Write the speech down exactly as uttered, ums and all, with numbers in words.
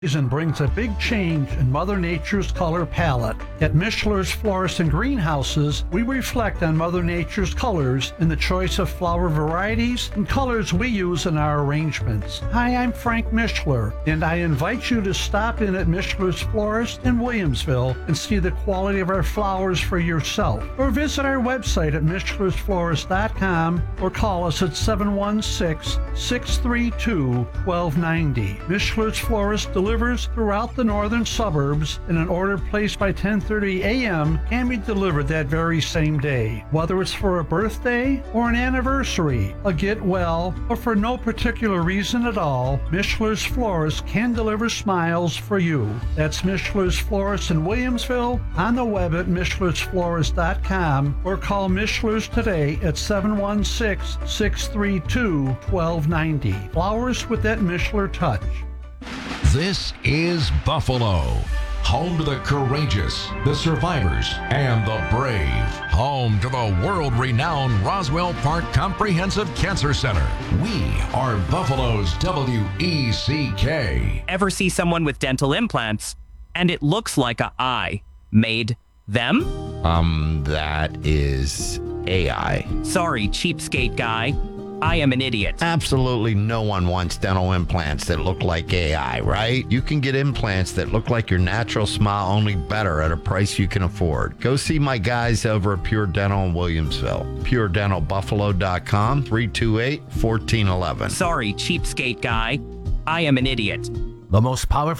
And brings a big change in Mother Nature's color palette. At Mischler's Florists and Greenhouses, we reflect on Mother Nature's colors in the choice of flower varieties and colors we use in our arrangements. Hi, I'm Frank Mischler, and I invite you to stop in at Mischler's Florist in Williamsville and see the quality of our flowers for yourself. Or visit our website at mischlers florist dot com or call us at seven one six, six three two, one two nine zero. Mischler's Florist delivers throughout the northern suburbs, and an order placed by ten thirty a.m. can be delivered that very same day. Whether it's for a birthday or an anniversary, a get well, or for no particular reason at all, Mischler's Florist can deliver smiles for you. That's Mischler's Florist in Williamsville, on the web at mischlers florist dot com, or call Mischler's today at seven one six, six three two, one two nine zero. Flowers with that Mischler touch. This is Buffalo, home to the courageous, the survivors, and the brave. Home to the world-renowned Roswell Park Comprehensive Cancer Center. We are Buffalo's W E C K. Ever see someone with dental implants and it looks like a eye made them? Um, that is A I. Sorry, cheapskate guy. I am an idiot. Absolutely no one wants dental implants that look like A I, right? You can get implants that look like your natural smile, only better at a price you can afford. Go see my guys over at Pure Dental in Williamsville. pure dental buffalo dot com, three two eight, one four one one. Sorry, cheapskate guy. I am an idiot. The most powerful